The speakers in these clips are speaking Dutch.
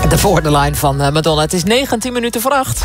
De borderline van Madonna. Het is 19 minuten voor 8.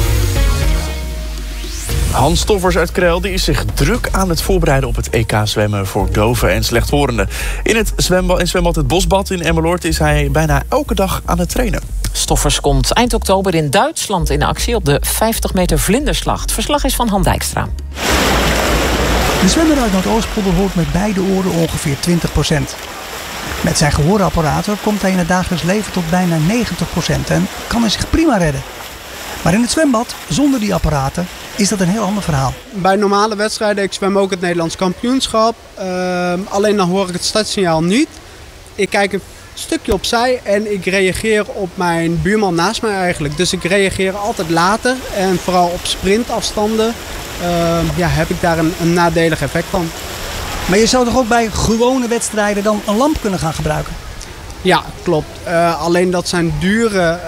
Hans Stoffers uit Kreil die is zich druk aan het voorbereiden op het EK zwemmen voor doven en slechthorenden. In zwembad Het Bosbad in Emmeloord is hij bijna elke dag aan het trainen. Stoffers komt eind oktober in Duitsland in actie op de 50 meter vlinderslag. Het verslag is van Han Dijkstra. De zwemmer uit Noordoostpolder hoort met beide oren ongeveer 20%. Met zijn gehoorapparaten komt hij in het dagelijks leven tot bijna 90% en kan hij zich prima redden. Maar in het zwembad, zonder die apparaten, is dat een heel ander verhaal. Bij normale wedstrijden, ik zwem ook het Nederlands kampioenschap. Alleen dan hoor ik het startsignaal niet. Ik kijk een stukje opzij en ik reageer op mijn buurman naast mij eigenlijk. Dus ik reageer altijd later en vooral op sprintafstanden heb ik daar een nadelig effect van. Maar je zou toch ook bij gewone wedstrijden dan een lamp kunnen gaan gebruiken? Ja, klopt. Alleen dat zijn dure...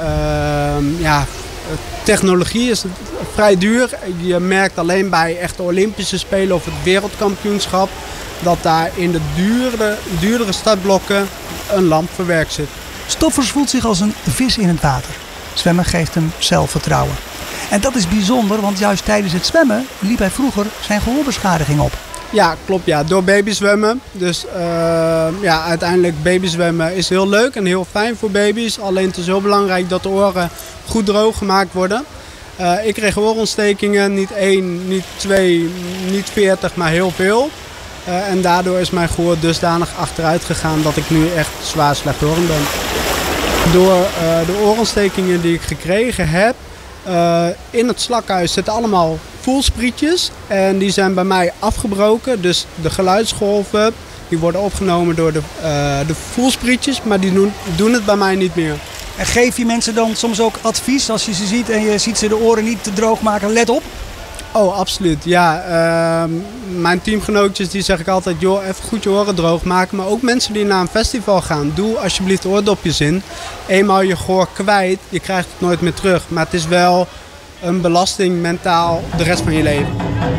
technologie is vrij duur. Je merkt alleen bij echte Olympische Spelen of het wereldkampioenschap dat daar in de duurdere startblokken een lamp verwerkt zit. Stoffers voelt zich als een vis in het water. Zwemmen geeft hem zelfvertrouwen. En dat is bijzonder, want juist tijdens het zwemmen liep hij vroeger zijn gehoorbeschadiging op. Ja, klopt. Ja. Door babyzwemmen. Dus uiteindelijk babyzwemmen is heel leuk en heel fijn voor baby's. Alleen het is heel belangrijk dat de oren goed droog gemaakt worden. Ik kreeg oorontstekingen. Niet 1, niet 2, niet 40, maar heel veel. En daardoor is mijn gehoor dusdanig achteruit gegaan dat ik nu echt zwaar slechthorend ben. Door de oorontstekingen die ik gekregen heb, in het slakhuis zitten allemaal voelsprietjes en die zijn bij mij afgebroken. Dus de geluidsgolven die worden opgenomen door de voelsprietjes, maar die doen het bij mij niet meer. En geef je mensen dan soms ook advies als je ze ziet en je ziet ze de oren niet te droog maken? Let op! Oh, absoluut. Ja, mijn teamgenootjes die zeg ik altijd, joh, even goed je oren droog maken. Maar ook mensen die naar een festival gaan, doe alsjeblieft oordopjes in. Eenmaal je gehoor kwijt, je krijgt het nooit meer terug. Maar het is wel een belasting mentaal de rest van je leven.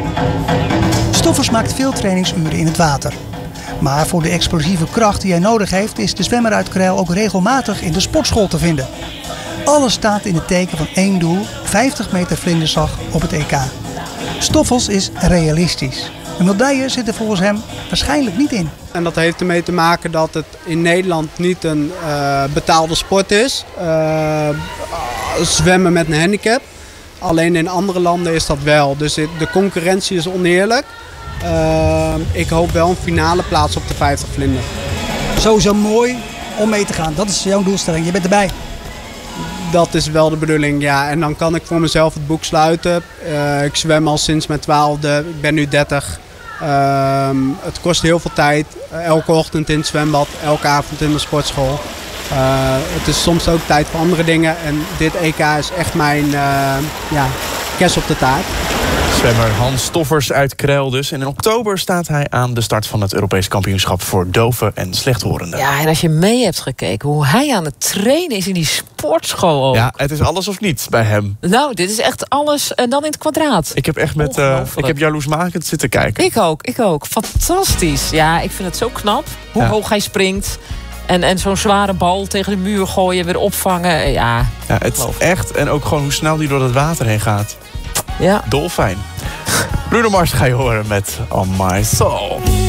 Stoffers maakt veel trainingsuren in het water. Maar voor de explosieve kracht die hij nodig heeft, is de zwemmer uit Kreil ook regelmatig in de sportschool te vinden. Alles staat in het teken van één doel, 50 meter vlinderslag op het EK. Stoffels is realistisch. Een medaille zit er volgens hem waarschijnlijk niet in. En dat heeft ermee te maken dat het in Nederland niet een betaalde sport is. Zwemmen met een handicap. Alleen in andere landen is dat wel. Dus de concurrentie is oneerlijk. Ik hoop wel een finale plaats op de 50 vlinder. Sowieso mooi om mee te gaan. Dat is jouw doelstelling. Je bent erbij. Dat is wel de bedoeling, ja. En dan kan ik voor mezelf het boek sluiten. Ik zwem al sinds mijn 12e. Ik ben nu 30. Het kost heel veel tijd. Elke ochtend in het zwembad. Elke avond in de sportschool. Het is soms ook tijd voor andere dingen. En dit EK is echt mijn kers op de taart. Zwemmer Hans Stoffers uit Kreil dus. En in oktober staat hij aan de start van het Europees kampioenschap voor doven en slechthorenden. Ja, en als je mee hebt gekeken hoe hij aan het trainen is in die sportschool ook. Ja, het is alles of niets bij hem. Nou, dit is echt alles en dan in het kwadraat. Ik heb echt jaloersmakend zitten kijken. Ik ook. Fantastisch. Ja, ik vind het zo knap hoe hoog hij springt. En zo'n zware bal tegen de muur gooien, weer opvangen. Ja, het is echt. En ook gewoon hoe snel die door het water heen gaat. Ja. Dolfijn. Bruno Mars ga je horen met On My Soul.